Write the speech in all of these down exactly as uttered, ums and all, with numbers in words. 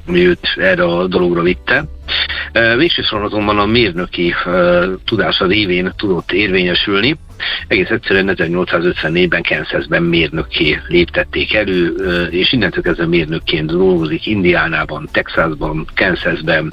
ami őt erre a dologra vitte. Végső soron azonban a mérnöki tudása révén tudott érvényesülni. Egész egyszerűen ezernyolcszázötvennégyben Kansasben mérnökké léptették elő, és innentől kezdve mérnökként dolgozik Indiánában, Texasban, Kansasben.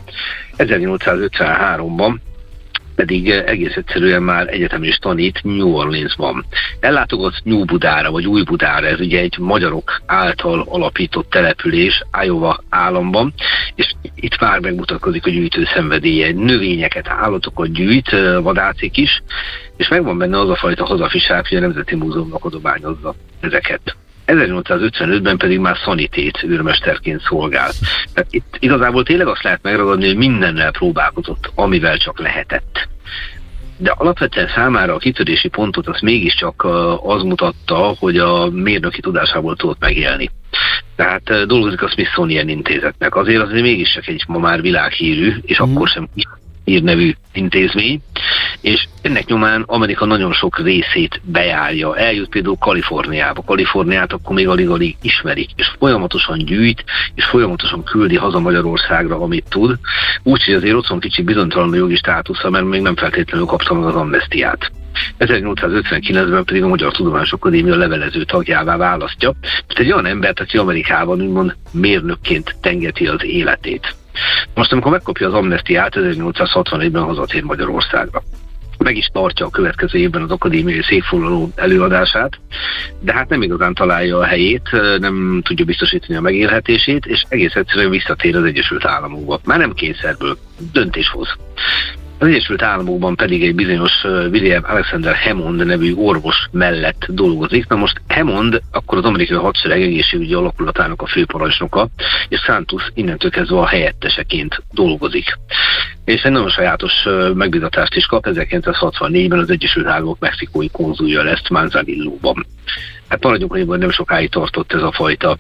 ezernyolcszázötvenháromban pedig egész egyszerűen már egyetem is tanít New Orleansban. Ellátogat New Budára, vagy Új Budára, ez ugye egy magyarok által alapított település Iowa államban, és itt már megmutatkozik a gyűjtő szenvedélye. Növényeket, állatokat gyűjt, vadászik is, és megvan benne az a fajta hazafiság, hogy a Nemzeti Múzeumnak adományozza ezeket. ezernyolcszázötvenötben pedig már szanitét őrmesterként szolgált. Tehát itt igazából tényleg azt lehet megragadni, hogy mindennel próbálkozott, amivel csak lehetett. De alapvetően számára a kitörési pontot az mégiscsak az mutatta, hogy a mérnöki tudásából tudott megélni. Tehát dolgozik a Smithsonian Intézetnek. Azért azért mégiscsak egy ma már világhírű, és mm. akkor sem hírnevű intézmény, és ennek nyomán Amerika nagyon sok részét bejárja. Eljut például Kaliforniába. Kaliforniát akkor még alig-alig ismerik, és folyamatosan gyűjt, és folyamatosan küldi haza Magyarországra, amit tud. Úgyhogy azért ott van kicsit bizonytalan a jogi státusza, mert még nem feltétlenül kapta meg az amnesztiát. ezernyolcszázötvenkilencben pedig a Magyar Tudományos Akadémia levelező tagjává választja. Tehát egy olyan embert, aki Amerikában úgymond mérnökként tengeti az életét. Most, amikor megkapja az amnesztiát, ezernyolcszázhatvanegyben hazatér Magyarországra. Meg is tartja a következő évben az akadémiai székfoglaló előadását, de hát nem igazán találja a helyét, nem tudja biztosítani a megélhetését, és egész egyszerűen visszatér az Egyesült Államokba. Már nem kényszerből, döntés hoz. Az Egyesült Államokban pedig egy bizonyos William Alexander Hammond nevű orvos mellett dolgozik. Na most Hammond akkor az amerikai hadsereg egészségügyi alakulatának a főparancsnoka, és Santos innentől kezdve a helyetteseként dolgozik. És egy nagyon sajátos megbízatást is kap, ezerkilencszázhatvannégyben az Egyesült Államok mexikói konzulja lesz Manzanillóban. Hát maradjunk, hogy nem sokáig tartott ez a fajta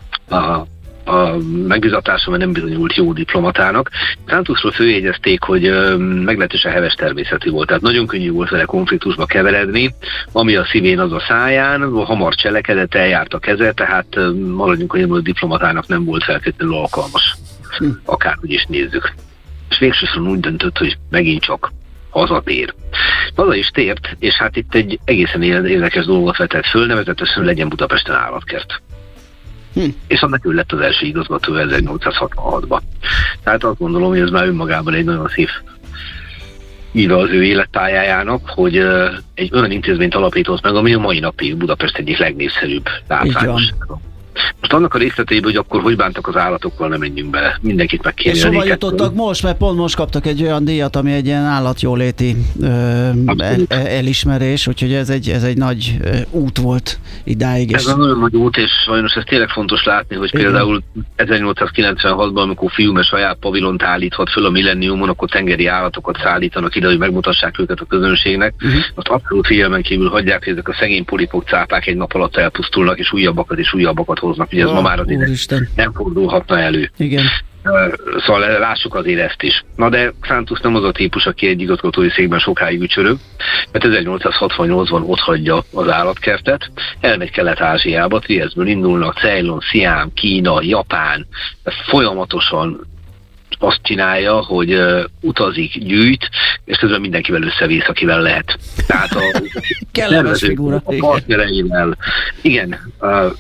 a a megbízatása, mert nem bizonyult jó diplomatának. Santosról főjegyezték, hogy meglehetősen heves természetű volt, tehát nagyon könnyű volt vele konfliktusba keveredni, ami a szívén, az a száján, hamar cselekedett, eljárt a keze, tehát maradjunk, hogy a diplomatának nem volt feltétlenül alkalmas, akárhogy is nézzük. És végsősorban úgy döntött, hogy megint csak hazatér. Haza is tért, és hát itt egy egészen érdekes dolgot vetett föl, nevezetesen legyen Budapesten állatkert. Hm. És annak ő lett az első igazgató ezernyolcszázhatvanhatban. Tehát azt gondolom, hogy ez már önmagában egy nagyon szép íve az ő életpályájának, hogy egy olyan intézményt alapított meg, ami a mai napig Budapest egyik legnépszerűbb látványossága. Most annak a részleteiben, hogy akkor hogy bántak az állatokkal, nem menjünk bele. Mindenkit megkérni. És hova jutottak most? Mert pont most kaptak egy olyan díjat, ami egy ilyen állatjóléti ö, el, elismerés, úgyhogy ez egy, ez egy nagy ö, út volt idáig. Ez a nagyon nagy út, és sajnos ez tényleg fontos látni, hogy igen. Például ezernyolcszázkilencvenhatban, amikor Fiume saját pavilont állíthat föl a Millenniumon, akkor tengeri állatokat szállítanak ide, hogy megmutassák őket a közönségnek. Uh-huh. Azt abszolút figyelmen kívül hagyják, hogy ezek a szegény polipok, cápák egy nap alatt elpusztulnak, és újabbakat és újabbakat hoznak. Ugye ez oh, ma már azért nem fordulhatna elő. Igen. Szóval lássuk azért ezt is. Na de Santos nem az a típus, aki egy igazgatói székben sokáig ücsörög, mert ezernyolcszázhatvannyolcban otthagyja az állatkertet, elmegy Kelet-Ázsiába, Triesztből indulnak, Ceylon, Sziám, Kína, Japán, folyamatosan azt csinálja, hogy uh, utazik, gyűjt, és közben mindenkivel összevész, akivel lehet. Tehát a kellemes figura. A partnereivel. Igen, uh,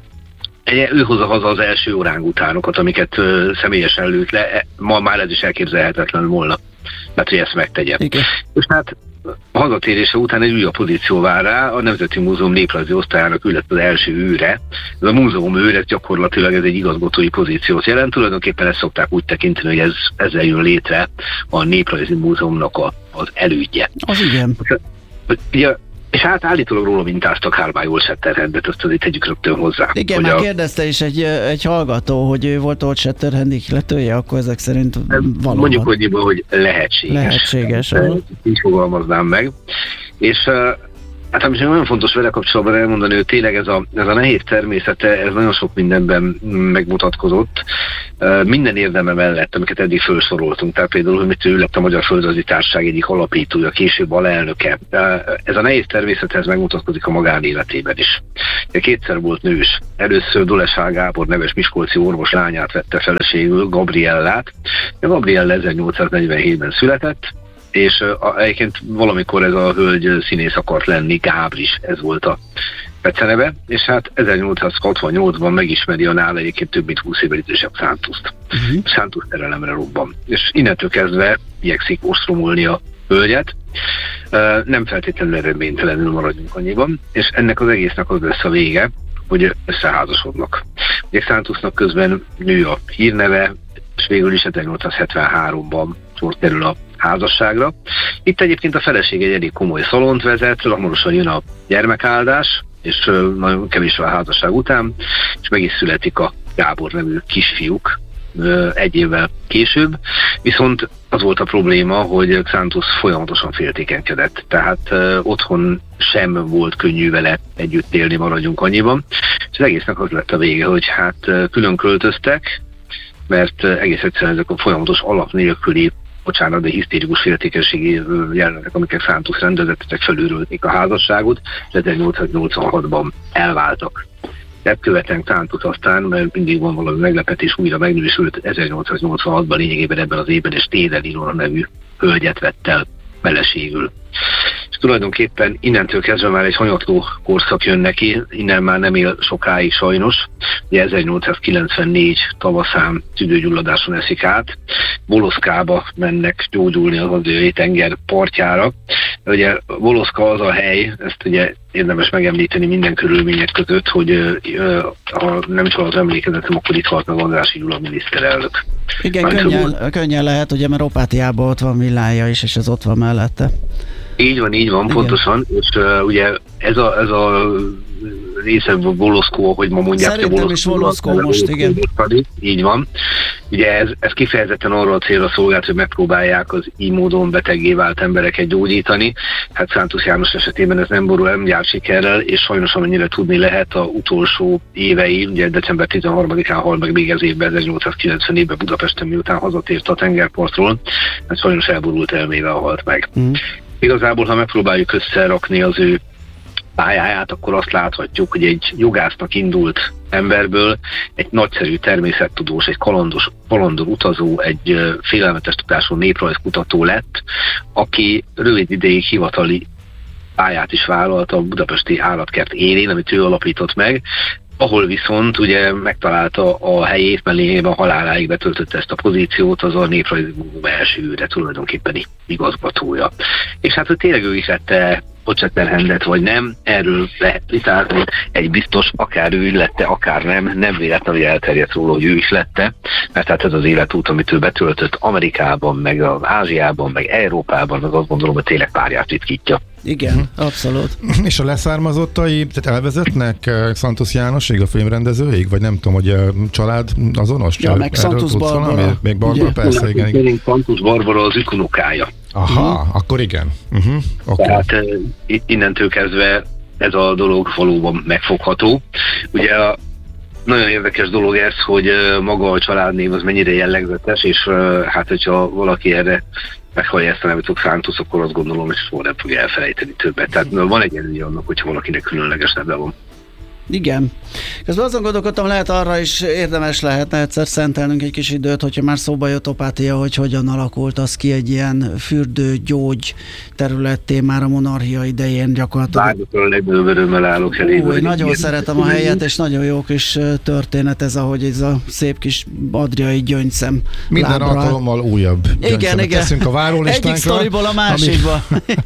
ő hozza haza az első orángutánokat, amiket uh, személyesen lőtt le. Ma már ez is elképzelhetetlen volna, mert hogy ezt megtegye. Igen. És hát a hazatérése után egy újabb pozíció vár rá, a Nemzeti Múzeum néprajzi osztályának ő lett az első őre. Ez a múzeum őr, ez gyakorlatilag ez egy igazgatói pozíciót jelent. Tulajdonképpen ezt szokták úgy tekinteni, hogy ez, ezzel jön létre a Néprajzi Múzeumnak a, az elődje. Az igen. Ugye, és hát állítólag róla mintáztak Hálmái Old Shatterhandet, azt azért tegyük rögtön hozzá. Igen, már a... kérdezte is egy, egy hallgató, hogy ő volt Old Shatterhand ihletője, akkor ezek szerint valóban. Mondjuk, hogy, hogy lehetséges. Lehetséges. Így fogalmaznám meg. És uh, Hát ami nagyon fontos vele kapcsolatban elmondani, hogy tényleg ez a, ez a nehéz természete, ez nagyon sok mindenben megmutatkozott. Minden érdeme mellett, amiket eddig felsoroltunk, tehát például, hogy mit ő lett a Magyar Földrajzi Társaság egyik alapítója, később alelnöke. Ez a nehéz természethez megmutatkozik a magánéletében is. Kétszer volt nős. Először Dolesár Gábor neves miskolci orvos lányát vette feleségül, Gabriellát. Gabriella ezernyolcszáznegyvenhétben született, és egyébként valamikor ez a hölgy színész akart lenni, Gábris, ez volt a beceneve, és hát ezernyolcszázhatvannyolcban megismeri a nála egyébként több mint húsz évvel idősebb Szántuszt. Uh-huh. Szántusz terelemre robban. És innentől kezdve igyekszik ostromolni a hölgyet, nem feltétlenül eredménytelenül maradjunk annyiban, és ennek az egésznek az lesz a vége, hogy összeházasodnak. Ugye Szántusznak közben nő a hírneve, és végül is ezernyolcszázhetvenháromban sor kerül a házasságra. Itt egyébként a feleség egy elég komoly szalont vezet, hamarosan jön a gyermekáldás, és nagyon kevés a házasság után, és meg is születik a Gábor nevű kisfiúk egy évvel később, viszont az volt a probléma, hogy Xántusz folyamatosan féltékenykedett, tehát uh, otthon sem volt könnyű vele együtt élni, maradjunk annyiban, és az egésznek az lett a vége, hogy hát uh, külön költöztek, mert uh, egész egyszerűen ezek a folyamatos alap nélküli, bocsánat, de hisztérikus féltékenységi jelenetek, amiket Xántusz rendezett, ezek felülrölték a házasságot, és ezernyolcszáznyolcvanhatban elváltak. Ezt követően Xántusz aztán, mert mindig van valami meglepetés, újra megnősült ezernyolcszáznyolcvanhatban lényegében ebben az évben, és Téder Ilona nevű hölgyet vett el feleségül. És tulajdonképpen innentől kezdve már egy hanyatló korszak jön neki, innen már nem él sokáig sajnos. Ugye ezernyolcszázkilencvennégy tavaszán tüdőgyulladáson eszik át, Voloszkába mennek gyógyulni az Adriai tenger partjára. Ugye Voloszka az a hely, ezt ugye érdemes megemlíteni minden körülmények között, hogy ha nem is az emlékezetem, akkor itt halt meg Andrássy Gyula miniszterelnök. Igen, könnyen, könnyen lehet, ugye, mert Opátiában ott van villája is, és ez ott van mellette. Így van, így van, igen. Pontosan, és uh, ugye ez a, ez a része Voloszkó, hogy ma mondják. Szerintem is Voloszkó most, igen. Így van. Ugye ez, ez kifejezetten arra a célra szolgált, hogy megpróbálják az így módon beteggé vált embereket gyógyítani. Hát Szántusz János esetében ez nem borul, nem jár sikerrel, és sajnos amennyire tudni lehet, a utolsó évei, ugye december tizenharmadikán hal meg még ez évben, ezernyolcszázkilencven Budapesten, miután hazatért a tengerpartról, hát sajnos elborult elmével halt meg. Mm. Igazából, ha megpróbáljuk összerakni az ő pályáját, akkor azt láthatjuk, hogy egy jogásznak indult emberből egy nagyszerű természettudós, egy kalandos, kalandor utazó, egy félelmetes tudású néprajzkutató lett, aki rövid ideig hivatali pályát is vállalt a budapesti állatkert élén, amit ő alapított meg, ahol viszont ugye megtalálta a helyét, mert lényegében haláláig betöltötte ezt a pozíciót, az a Néprajzi Múzeum első őre, tulajdonképpen igazgatója. És hát, hogy tényleg ő is lette Pocsetterhendet vagy nem, erről lehet vitázni, egy biztos, akár ő lette, akár nem, nem véletlenül elterjedt róla, hogy ő is lette, mert hát ez az életút, amit ő betöltött Amerikában, meg az Ázsiában, meg Európában, az azt gondolom, hogy tényleg párját ritkítja. Igen, uh-huh. Abszolút. És a leszármazottai, tehát elvezetnek Szantusz Jánosig, a filmrendezőig, vagy nem tudom, hogy a család azonos? Ja, meg Szantusz Barbara. Még Barbara, ugye? Persze, igen. igen. Szantusz Barbara az unokája. Aha, uh-huh. Akkor igen. Uh-huh. Okay. Tehát uh, innentől kezdve ez a dolog valóban megfogható. Ugye a nagyon érdekes dolog ez, hogy uh, maga a családnév az mennyire jellegzetes, és uh, hát hogyha valaki erre meghallja ezt a nevet, hogy Szántusz, akkor azt gondolom, hogy soha nem fogja elfelejteni többet. Tehát van egy előnye annak, hogyha valakinek különleges neve van. Igen. Közben azon gondolkodtam, lehet arra is érdemes lehetne egyszer szentelnünk egy kis időt, hogyha már szóba jött Opátia, hogy hogyan alakult az ki egy ilyen fürdő-gyógy területté már a monarchia idején gyakorlatilag. Bármikor a legnagyobb örömmel állok elé. Új, nagyon ilyen. Szeretem a helyet, és nagyon jó kis történet ez, ahogy ez a szép kis adriai gyöngyszem minden lábra. Alkalommal újabb gyöngyszemet teszünk a várólistánkra. Egyik sztoriból a másikba.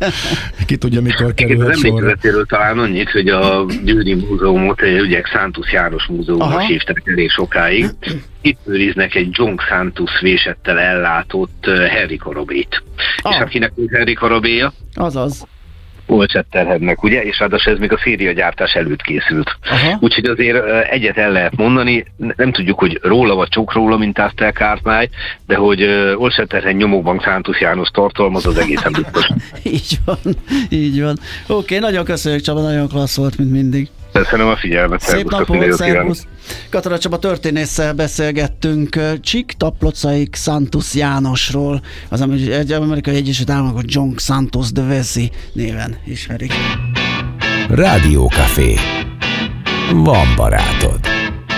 Ki tudja, mikor kerülhet sorra. Emlékezetéről talán annyit, hogy a Győri Múzeumot ugye Szántusz János Múzeumnak hívták elég sokáig. Itt őriznek egy John Szántusz vésettel ellátott Henry Karabét. Ah. És hát kinek volt Henry Karabéja? Azaz. Olcsetterhednek, ugye? És ráadásul ez még a szériagyártás előtt készült. Úgyhogy azért egyet el lehet mondani, nem tudjuk, hogy róla vagy csak róla mintázta el Kártmány, de hogy Olcsetterhed nyomokban Szántus János tartalmaz, az egészen biztos. Így van, így van. Oké, nagyon köszönjük, Csaba, nagyon klassz volt, mint mindig. Köszönöm a figyelmet. Szép napot, szervusz! Katona Csaba történésszel beszélgettünk Csík Taplocaik Santos Jánosról, az egy Amerikai Egyesült Államok John Santos de Veszi néven ismerik. Rádiókafé. Van barátod.